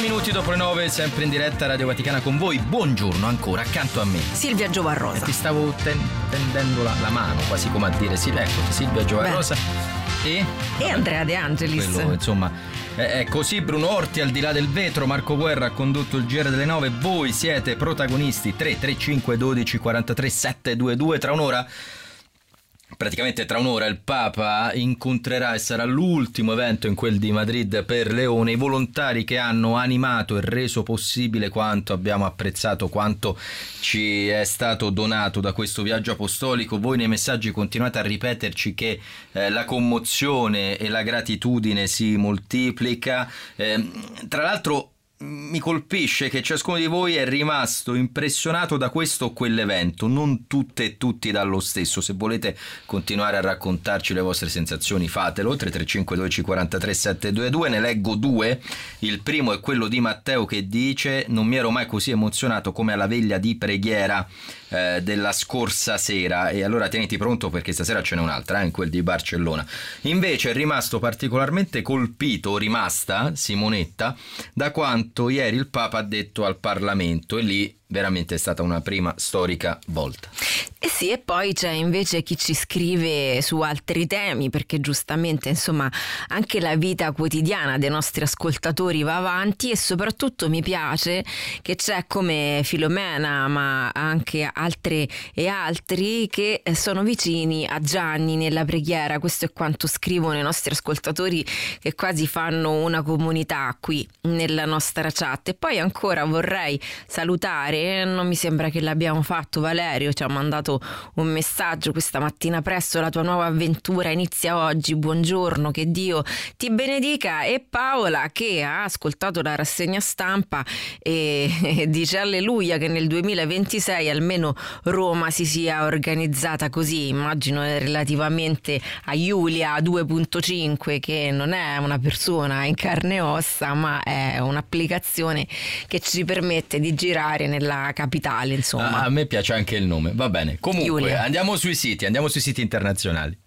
minuti dopo le 9, sempre in diretta Radio Vaticana con voi. Buongiorno ancora, accanto a me Silvia Giovarrosa. Ti stavo tendendo la mano, quasi come a dire sì, eccoti, Silvia Giovarrosa e Andrea De Angelis. Quello, insomma, è così. Bruno Orti al di là del vetro, Marco Guerra ha condotto il GR delle 9. Voi siete protagonisti. 335 12 43 722. Praticamente tra un'ora il Papa incontrerà, e sarà l'ultimo evento in quel di Madrid per Leone, i volontari che hanno animato e reso possibile quanto abbiamo apprezzato, quanto ci è stato donato da questo viaggio apostolico. Voi nei messaggi continuate a ripeterci che la commozione e la gratitudine si moltiplica. Tra l'altro mi colpisce che ciascuno di voi è rimasto impressionato da questo o quell'evento, non tutte e tutti dallo stesso. Se volete continuare a raccontarci le vostre sensazioni, fatelo. 335 12 43 722. Ne leggo due. Il primo è quello di Matteo che dice: non mi ero mai così emozionato come alla veglia di preghiera della scorsa sera. E allora tieniti pronto, perché stasera ce n'è un'altra, in quel di Barcellona. Invece è rimasto particolarmente colpito, o rimasta, Simonetta, da quanto ieri il Papa ha detto al Parlamento, e lì veramente è stata una prima storica volta. Eh sì, e poi c'è invece chi ci scrive su altri temi, perché giustamente insomma anche la vita quotidiana dei nostri ascoltatori va avanti, e soprattutto mi piace che c'è come Filomena, ma anche altre e altri che sono vicini a Gianni nella preghiera. Questo è quanto scrivono i nostri ascoltatori, che quasi fanno una comunità qui nella nostra chat. E poi ancora vorrei salutare, non mi sembra che l'abbiamo fatto, Valerio ci ha mandato un messaggio questa mattina presto: la tua nuova avventura inizia oggi, buongiorno, che Dio ti benedica. E Paola, che ha ascoltato la rassegna stampa e dice alleluia che nel 2026 almeno Roma si sia organizzata così. Immagino relativamente a Giulia 2.5, che non è una persona in carne e ossa, ma è un'applicazione che ci permette di girare nella capitale, insomma. A me piace anche il nome, va bene. Comunque Giulia. andiamo sui siti internazionali.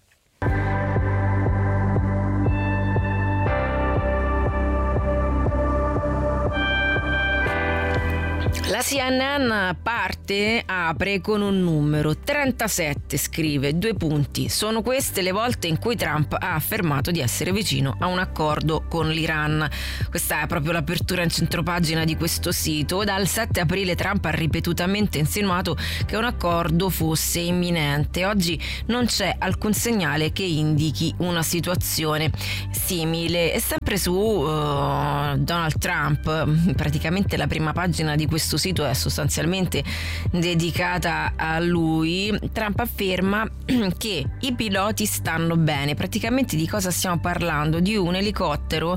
La CNN apre con un numero 37, scrive 2 punti. Sono queste le volte in cui Trump ha affermato di essere vicino a un accordo con l'Iran. Questa è proprio l'apertura in centropagina di questo sito. Dal 7 aprile Trump ha ripetutamente insinuato che un accordo fosse imminente. Oggi non c'è alcun segnale che indichi una situazione simile. E sempre su Donald Trump, praticamente la prima pagina di questo sito è sostanzialmente dedicata a lui. Trump afferma che i piloti stanno bene. Praticamente di cosa stiamo parlando? Di un elicottero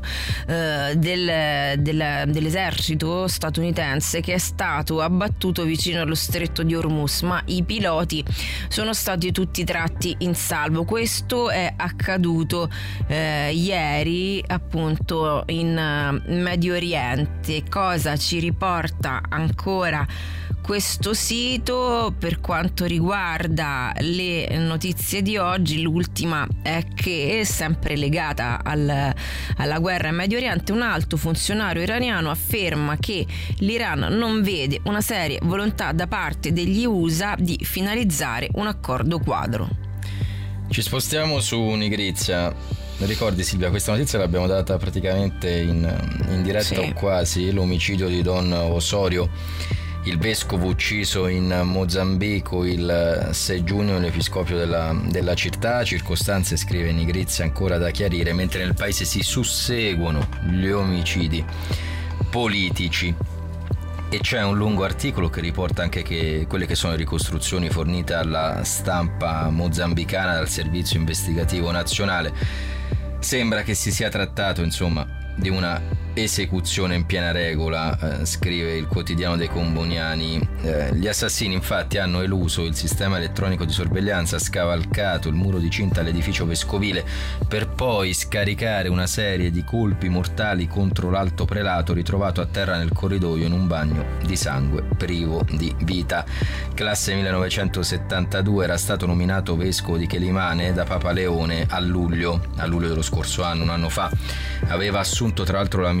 dell'esercito statunitense che è stato abbattuto vicino allo stretto di Hormuz, ma i piloti sono stati tutti tratti in salvo. Questo è accaduto ieri appunto in Medio Oriente. Cosa ci riporta ancora questo sito per quanto riguarda le notizie di oggi? L'ultima è che, sempre legata alla guerra in Medio Oriente, un alto funzionario iraniano afferma che l'Iran non vede una seria volontà da parte degli USA di finalizzare un accordo quadro. Ci spostiamo su Nigrizia. Ricordi, Silvia, questa notizia l'abbiamo data praticamente in diretta, sì, o quasi, l'omicidio di Don Osorio, il vescovo ucciso in Mozambico il 6 giugno nell'episcopio della città. Circostanze, scrive Nigrizia, ancora da chiarire, mentre nel paese si susseguono gli omicidi politici. E c'è un lungo articolo che riporta anche quelle che sono le ricostruzioni fornite alla stampa mozambicana dal Servizio Investigativo Nazionale. Sembra che si sia trattato, insomma, di una esecuzione in piena regola, scrive il quotidiano dei Comboniani. Gli assassini infatti hanno eluso il sistema elettronico di sorveglianza, scavalcato il muro di cinta all'edificio vescovile per poi scaricare una serie di colpi mortali contro l'alto prelato, ritrovato a terra nel corridoio in un bagno di sangue privo di vita. Classe 1972, era stato nominato vescovo di Quelimane da Papa Leone a luglio dello scorso anno, un anno fa. Aveva assunto tra l'altro la missione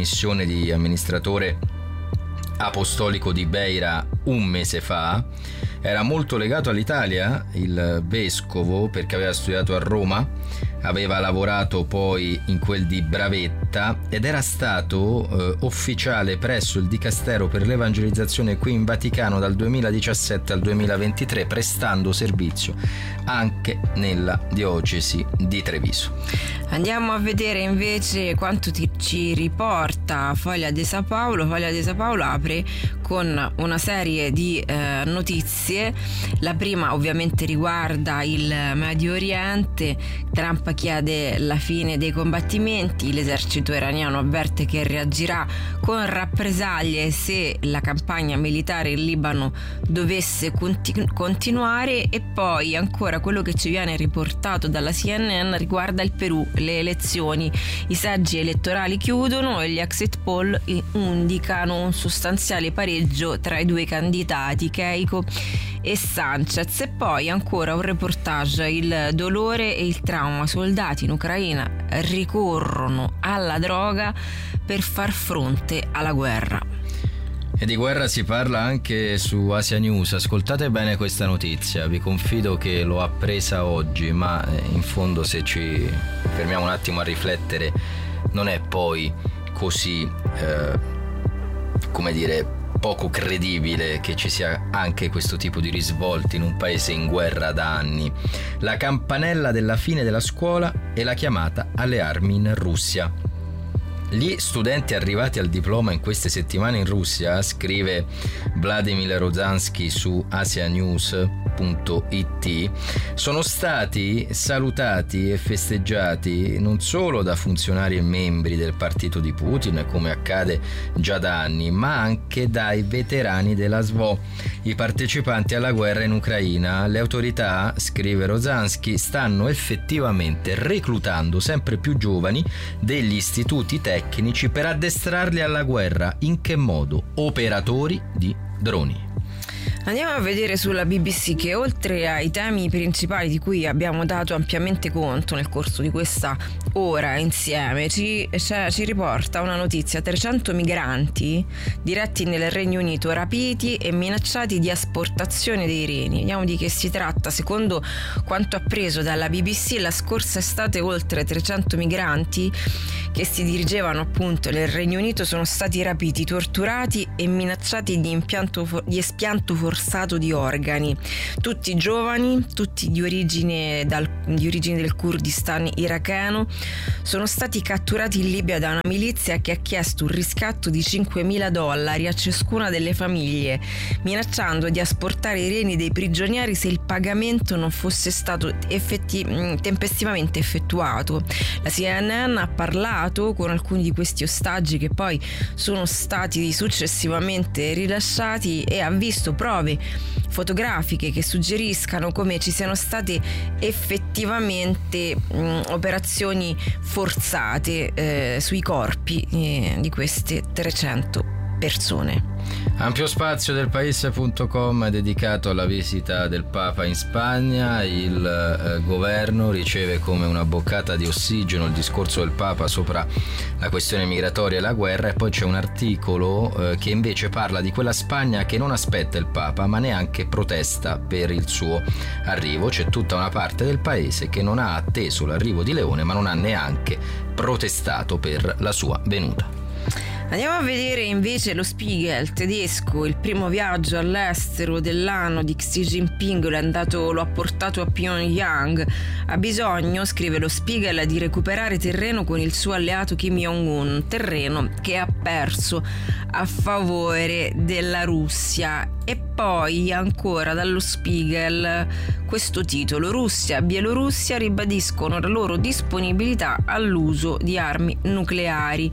missione di amministratore apostolico di Beira un mese fa. Era molto legato all'Italia, il vescovo, perché aveva studiato a Roma, aveva lavorato poi in quel di Bravetta ed era stato ufficiale presso il Dicastero per l'Evangelizzazione qui in Vaticano dal 2017 al 2023, prestando servizio anche nella diocesi di Treviso. Andiamo a vedere invece quanto ci riporta Foglia di Sao Paulo. Foglia di Sao Paulo apre con una serie di notizie. La prima ovviamente riguarda il Medio Oriente. Trump chiede la fine dei combattimenti, l'esercito iraniano avverte che reagirà con rappresaglie se la campagna militare in Libano dovesse continuare. E poi ancora quello che ci viene riportato dalla CNN riguarda il Perù. Le elezioni, i seggi elettorali chiudono e gli exit poll indicano un sostanziale pareggio tra i due candidati, Keiko e Sanchez. E poi ancora un reportage, il dolore e il trauma, soldati in Ucraina ricorrono alla droga per far fronte alla guerra. E di guerra si parla anche su Asia News. Ascoltate bene questa notizia, vi confido che l'ho appresa oggi, ma in fondo se ci fermiamo un attimo a riflettere non è poi così poco credibile che ci sia anche questo tipo di risvolti in un paese in guerra da anni. La campanella della fine della scuola e la chiamata alle armi in Russia. Gli studenti arrivati al diploma in queste settimane in Russia, scrive Vladimir Rozansky su asianews.it, sono stati salutati e festeggiati non solo da funzionari e membri del partito di Putin, come accade già da anni, ma anche dai veterani della SVO, i partecipanti alla guerra in Ucraina. Le autorità, scrive Rozansky, stanno effettivamente reclutando sempre più giovani degli istituti tecnici per addestrarli alla guerra. In che modo? Operatori di droni. Andiamo a vedere sulla BBC che oltre ai temi principali di cui abbiamo dato ampiamente conto nel corso di questa ora insieme, ci riporta una notizia: 300 migranti diretti nel Regno Unito rapiti e minacciati di asportazione dei reni. Vediamo di che si tratta. Secondo quanto appreso dalla BBC, la scorsa estate oltre 300 migranti che si dirigevano appunto nel Regno Unito sono stati rapiti, torturati e minacciati di espianto forzato di organi. Tutti giovani, tutti di origine del Kurdistan iracheno, sono stati catturati in Libia da una milizia che ha chiesto un riscatto di $5.000 a ciascuna delle famiglie, minacciando di asportare i reni dei prigionieri se il pagamento non fosse stato tempestivamente effettuato. La CNN ha parlato con alcuni di questi ostaggi che poi sono stati successivamente rilasciati e ha visto prove fotografiche che suggeriscano come ci siano state effettivamente operazioni forzate sui corpi di queste 300 persone. Ampio spazio del paese.com è dedicato alla visita del Papa in Spagna. Il governo riceve come una boccata di ossigeno il discorso del Papa sopra la questione migratoria e la guerra, e poi c'è un articolo che invece parla di quella Spagna che non aspetta il Papa ma neanche protesta per il suo arrivo. C'è tutta una parte del paese che non ha atteso l'arrivo di Leone ma non ha neanche protestato per la sua venuta. Andiamo a vedere invece lo Spiegel tedesco. Il primo viaggio all'estero dell'anno di Xi Jinping lo ha portato a Pyongyang. Ha bisogno, scrive lo Spiegel, di recuperare terreno con il suo alleato Kim Jong-un, terreno che ha perso a favore della Russia. E poi ancora dallo Spiegel questo titolo: Russia e Bielorussia ribadiscono la loro disponibilità all'uso di armi nucleari.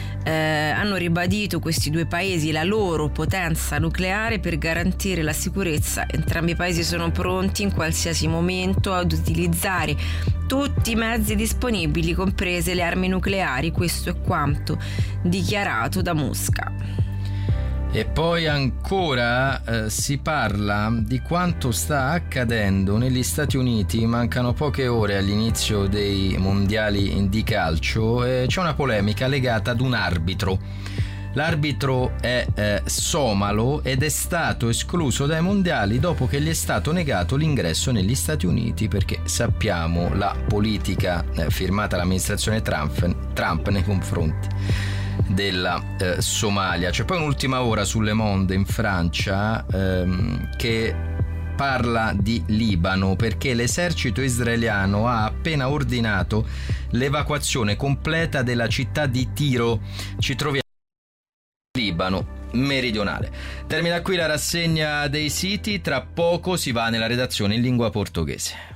Hanno ribadito questi due paesi la loro potenza nucleare per garantire la sicurezza. Entrambi i paesi sono pronti in qualsiasi momento ad utilizzare tutti i mezzi disponibili, comprese le armi nucleari. Questo è quanto dichiarato da Mosca. E poi ancora si parla di quanto sta accadendo negli Stati Uniti. Mancano poche ore all'inizio dei mondiali di calcio e c'è una polemica legata ad un arbitro. L'arbitro è somalo ed è stato escluso dai mondiali dopo che gli è stato negato l'ingresso negli Stati Uniti, perché sappiamo la politica firmata dall'amministrazione Trump nei confronti della Somalia. C'è poi un'ultima ora su Le Monde in Francia che parla di Libano, perché l'esercito israeliano ha appena ordinato l'evacuazione completa della città di Tiro. Ci troviamo in Libano meridionale. Termina qui la rassegna dei siti, tra poco si va nella redazione in lingua portoghese.